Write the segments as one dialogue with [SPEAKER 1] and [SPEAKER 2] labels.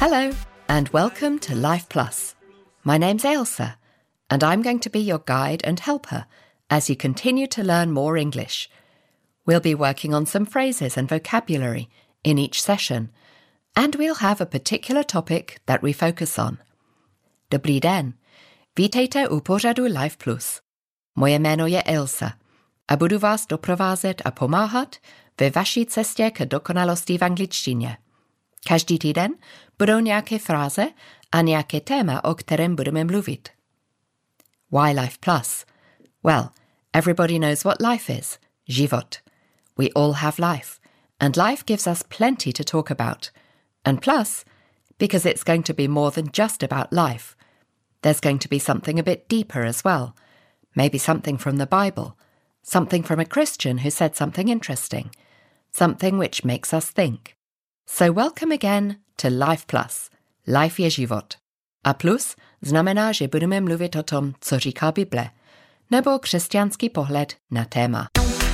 [SPEAKER 1] Hello, and welcome to Life Plus. My name's Ailsa, and I'm going to be your guide and helper as you continue to learn more English. We'll be working on some phrases and vocabulary in each session, and we'll have a particular topic that we focus on. Dobrý den, vítejte u pořadu Life Plus. Moje jméno je Ailsa a budu vás doprovázet a pomáhat ve vaší cestě k dokonalosti v angličtině. Každý týden budou nějaké fráze a nějaké téma, o kterém budeme mluvit. Why Life Plus? Well, everybody knows what life is. Život. We all have life, and life gives us plenty to talk about. And plus, because it's going to be more than just about life, there's going to be something a bit deeper as well. Maybe something from the Bible, something from a Christian who said something interesting, something which makes us think. So welcome again to Life Plus. Life je život. A plus znamená, že budeme mluvit o tom, co říká Bible, nebo křesťanský pohled na téma.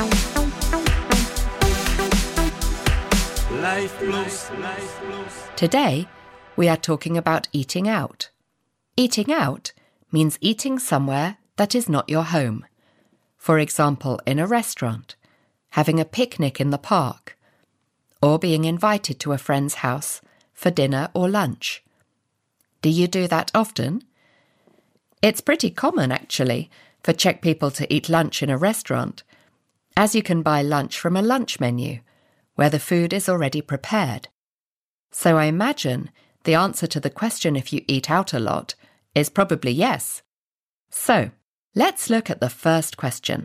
[SPEAKER 1] Life Plus. Today, we are talking about eating out. Eating out means eating somewhere that is not your home. For example, in a restaurant, having a picnic in the park, or being invited to a friend's house for dinner or lunch. Do you do that often? It's pretty common, actually, for Czech people to eat lunch in a restaurant, as you can buy lunch from a lunch menu, where the food is already prepared. So I imagine the answer to the question if you eat out a lot is probably yes. So, let's look at the first question.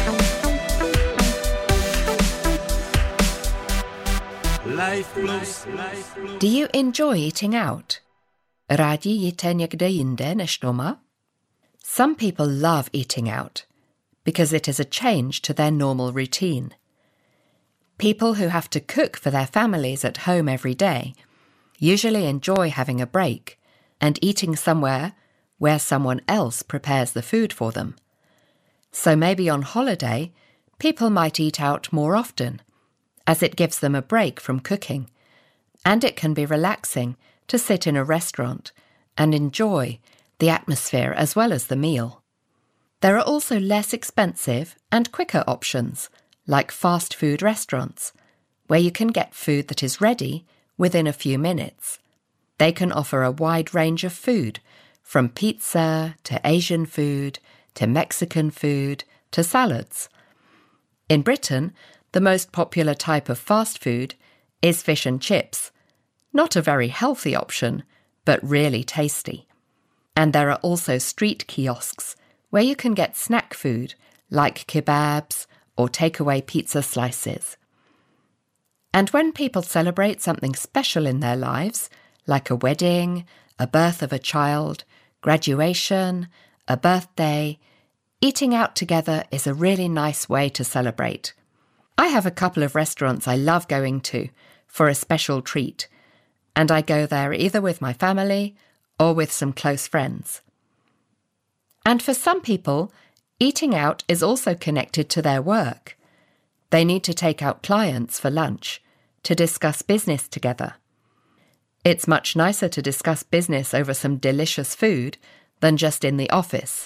[SPEAKER 1] Life Plus. Do you enjoy eating out? Rádi jíte někde jinde než doma? Some people love eating out because it is a change to their normal routine. People who have to cook for their families at home every day usually enjoy having a break and eating somewhere where someone else prepares the food for them. So maybe on holiday, people might eat out more often, as it gives them a break from cooking, and it can be relaxing to sit in a restaurant and enjoy the atmosphere as well as the meal. There are also less expensive and quicker options, like fast food restaurants, where you can get food that is ready within a few minutes. They can offer a wide range of food, from pizza to Asian food to Mexican food to salads. In Britain, the most popular type of fast food is fish and chips. Not a very healthy option, but really tasty. And there are also street kiosks where you can get snack food like kebabs or takeaway pizza slices. And when people celebrate something special in their lives, like a wedding, a birth of a child, graduation, a birthday, eating out together is a really nice way to celebrate. I have a couple of restaurants I love going to for a special treat, and I go there either with my family or with some close friends. And for some people, eating out is also connected to their work. They need to take out clients for lunch to discuss business together. It's much nicer to discuss business over some delicious food than just in the office.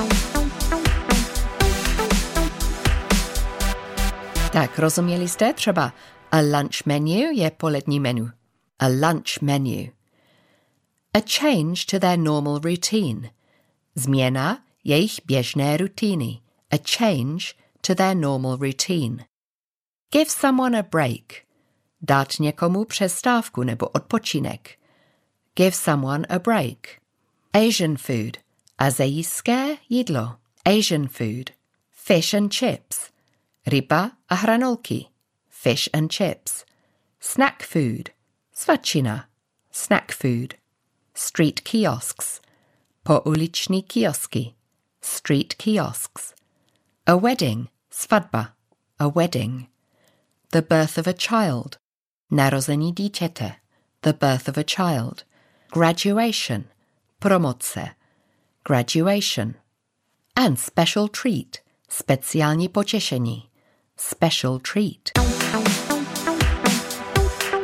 [SPEAKER 1] Tak, rozuměli jste? Třeba a lunch menu je polední menu. A lunch menu. A change to their normal routine. Změna jejich běžné rutiny. A change to their normal routine. Give someone a break. Dát někomu přestávku nebo odpočinek. Give someone a break. Asian food. Asijské jídlo. Asian food. Fish and chips. Ryba a hranolky. Fish and chips. Snack food. Svačina. Snack food. Street kiosks. Pouliční kiosky. Street kiosks. A wedding. Svadba. A wedding. The birth of a child. Narození dítěte. The birth of a child. Graduation. Promoce. Graduation. And special treat. Speciální potěšení. Special treat.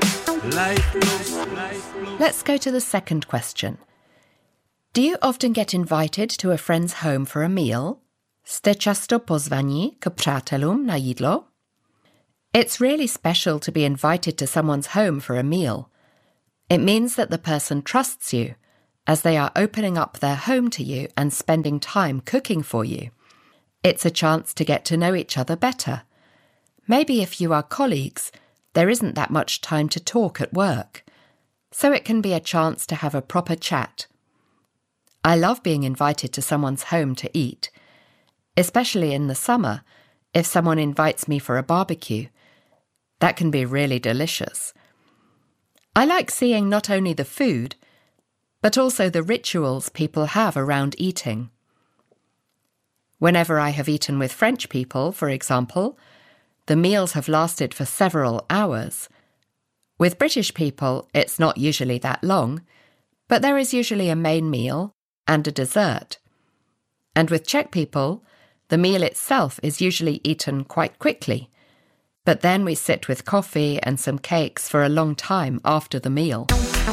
[SPEAKER 1] Let's go to the second question. Do you often get invited to a friend's home for a meal? Jste často pozvaní k přátelům na jídlo? It's really special to be invited to someone's home for a meal. It means that the person trusts you, as they are opening up their home to you and spending time cooking for you. It's a chance to get to know each other better. Maybe if you are colleagues, there isn't that much time to talk at work, so it can be a chance to have a proper chat. I love being invited to someone's home to eat, especially in the summer, if someone invites me for a barbecue. That can be really delicious. I like seeing not only the food, but also the rituals people have around eating. Whenever I have eaten with French people, for example, the meals have lasted for several hours. With British people, it's not usually that long, but there is usually a main meal and a dessert. And with Czech people, the meal itself is usually eaten quite quickly, but then we sit with coffee and some cakes for a long time after the meal.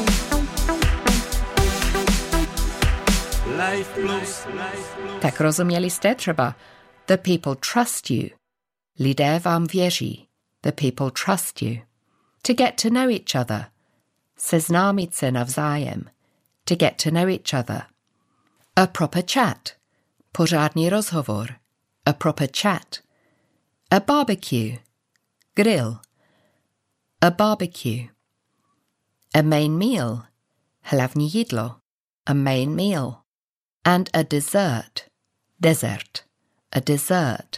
[SPEAKER 1] Tak rozuměli jste třeba? The people trust you. Lidé vám věří. The people trust you. To get to know each other. Seznámit se navzájem. To get to know each other. A proper chat. Pořádný rozhovor. A proper chat. A barbecue. Grill. A barbecue. A main meal. Hlavní jídlo. A main meal. And a dessert. Dessert. A dessert.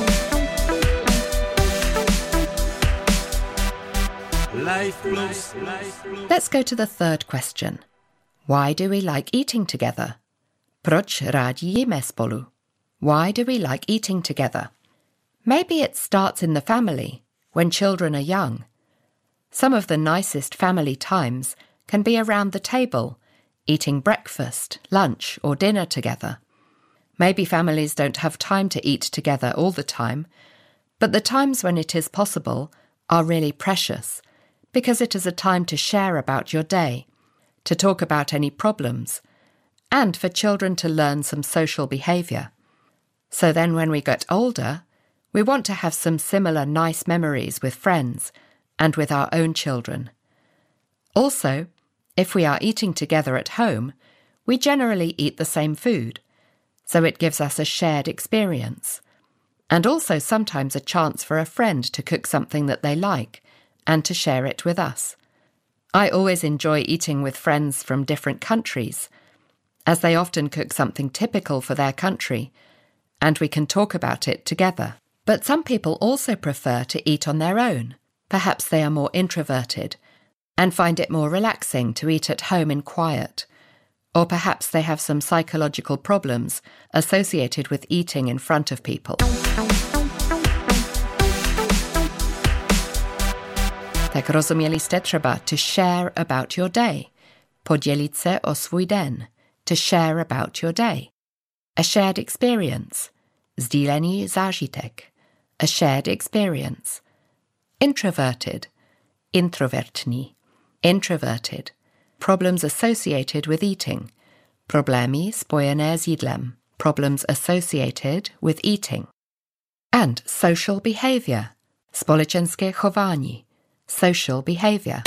[SPEAKER 1] Let's go to the third question. Why do we like eating together? Proč rádi jíme spolu? Why do we like eating together? Maybe it starts in the family, when children are young. Some of the nicest family times can be around the table, eating breakfast, lunch, or dinner together. Maybe families don't have time to eat together all the time, but the times when it is possible are really precious, because it is a time to share about your day, to talk about any problems, and for children to learn some social behaviour. So then when we get older, we want to have some similar nice memories with friends and with our own children. Also, if we are eating together at home, we generally eat the same food, so it gives us a shared experience, and also sometimes a chance for a friend to cook something that they like and to share it with us. I always enjoy eating with friends from different countries, as they often cook something typical for their country, and we can talk about it together. But some people also prefer to eat on their own. Perhaps they are more introverted and find it more relaxing to eat at home in quiet. Or perhaps they have some psychological problems associated with eating in front of people. Tak rozuměli jste třeba to share about your day. Podělit se o svůj den. To share about your day. A shared experience. Sdílený zážitek. A shared experience. Introverted. Introvertní. Introverted. Problems associated with eating. Problémy spojené s jídlem. Problems associated with eating. And social behaviour. Společenské chování. Social behaviour.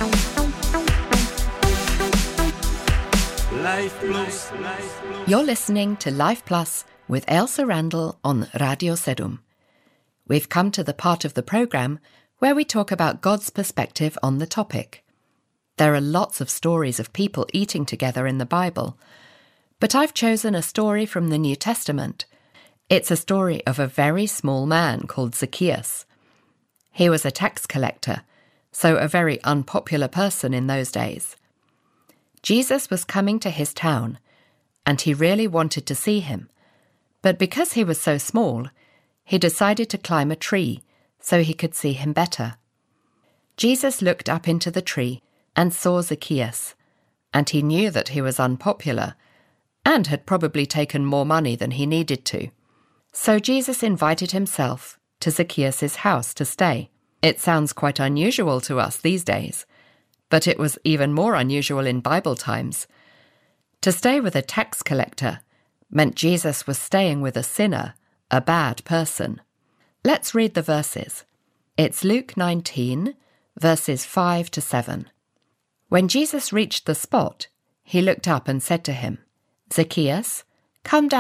[SPEAKER 1] You're listening to Life Plus with Ailsa Randall on Radio 7. We've come to the part of the programme where we talk about God's perspective on the topic. There are lots of stories of people eating together in the Bible, but I've chosen a story from the New Testament. It's a story of a very small man called Zacchaeus. He was a tax collector, so a very unpopular person in those days. Jesus was coming to his town, and he really wanted to see him, but because he was so small, he decided to climb a tree so he could see him better. Jesus looked up into the tree and saw Zacchaeus, and he knew that he was unpopular and had probably taken more money than he needed to. So Jesus invited himself to Zacchaeus' house to stay. It sounds quite unusual to us these days, But it was even more unusual in Bible times. To stay with a tax collector meant Jesus was staying with a sinner, a bad person. Let's read the verses. It's Luke 19, verses 5 to 7. When Jesus reached the spot, he looked up and said to him, "Zacchaeus, come down